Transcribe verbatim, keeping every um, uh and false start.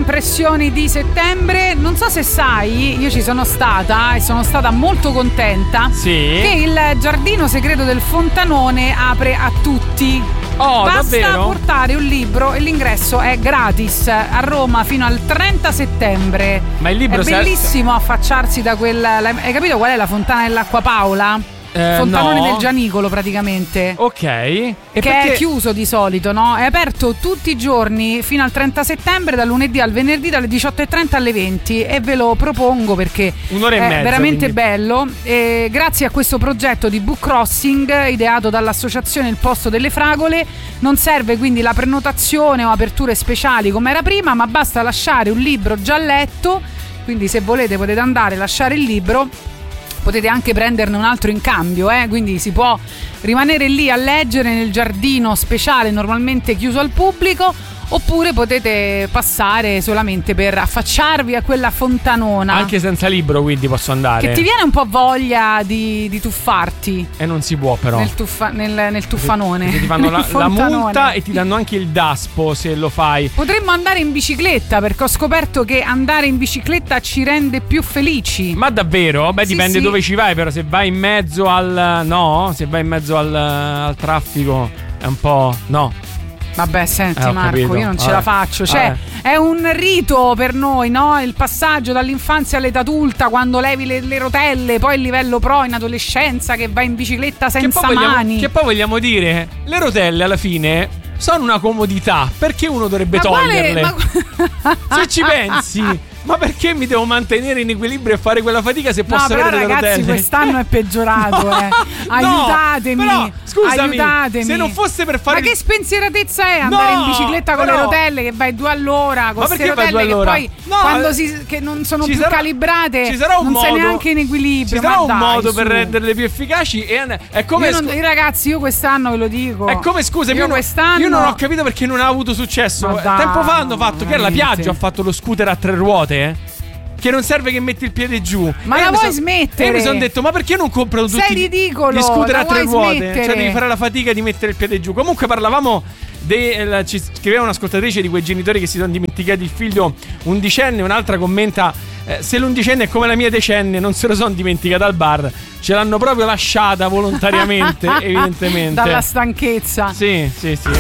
impressioni di settembre. Non so se sai, io ci sono stata e sono stata molto contenta sì. che il giardino segreto del Fontanone apre a tutti. Oh, basta davvero? portare un libro e l'ingresso è gratis a Roma fino al trenta settembre. Ma il libro è bellissimo se... affacciarsi da quella. Hai capito qual è la fontana dell'Acqua Paola? Eh, Fontanone no. del Gianicolo praticamente. Ok. E che perché... è chiuso di solito, no? È aperto tutti i giorni fino al trenta settembre, dal lunedì al venerdì dalle diciotto e trenta alle venti, e ve lo propongo perché Un'ora e è mezza, veramente quindi... bello. E grazie a questo progetto di book crossing ideato dall'associazione Il Posto delle Fragole non serve quindi la prenotazione o aperture speciali come era prima, ma basta lasciare un libro già letto. Quindi se volete potete andare, lasciare il libro, potete anche prenderne un altro in cambio, eh? Quindi si può rimanere lì a leggere nel giardino speciale normalmente chiuso al pubblico, oppure potete passare solamente per affacciarvi a quella fontanona. Anche senza libro, quindi posso andare. Che ti viene un po' voglia di, di tuffarti. E non si può però. Nel, tuffa, nel, nel tuffanone. Perché ti fanno la, la multa e ti danno anche il daspo se lo fai. Potremmo andare in bicicletta, perché ho scoperto che andare in bicicletta ci rende più felici. Ma davvero? Beh, sì, dipende sì. dove ci vai, però se vai in mezzo al... No, se vai in mezzo al, al traffico è un po'... No. Vabbè, senti eh, Marco, capito. io non ce Vabbè. la faccio. Cioè, Vabbè. è un rito per noi, no? Il passaggio dall'infanzia all'età adulta, quando levi le, le rotelle, poi il livello pro in adolescenza, che vai in bicicletta senza che vogliamo, mani. Che poi vogliamo dire, le rotelle alla fine sono una comodità. Perché uno dovrebbe ma toglierle? Quale, ma... Se ci pensi... Ma perché mi devo mantenere in equilibrio e fare quella fatica se posso no, avere però, delle ragazzi, rotelle? quest'anno è peggiorato, no, eh. Aiutatemi. No, però, scusami, aiutatemi. se non fosse per fare... Ma che spensieratezza è andare no, in bicicletta con però... le rotelle che vai due all'ora, con queste rotelle che poi no, quando si, che non sono più sarà, calibrate ci sarà un non modo, sei neanche in equilibrio. Ci sarà ma un dai, modo su. per renderle più efficaci e è come io non, scu- ragazzi, io quest'anno ve lo dico. È come scusa, io, io, non, quest'anno... io non ho capito perché non ha avuto successo. dai, Tempo fa hanno fatto veramente. che era la Piaggio ha fatto lo scooter a tre ruote, eh? Che non serve che metti il piede giù. Ma e la vuoi son, smettere? E io mi sono detto, ma perché non comprano tutti Sei ridicolo, gli scooter la a tre vuoi ruote? smettere? Cioè devi fare la fatica di mettere il piede giù. Comunque parlavamo de, ci scriveva un'ascoltatrice di quei genitori che si sono dimenticati il figlio undicenne. Un'altra commenta, eh, se l'undicenne è come la mia decenne, non se lo sono dimenticata al bar, ce l'hanno proprio lasciata volontariamente. Evidentemente dalla stanchezza. Sì, sì, sì.